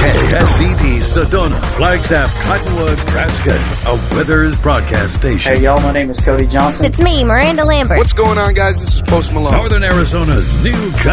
KSCT Sedona, Flagstaff, Cottonwood, Prescott, a Withers broadcast station. Hey, y'all, my name is Cody Johnson. It's me, Miranda Lambert. What's going on, guys? This is Post Malone. Northern Arizona's new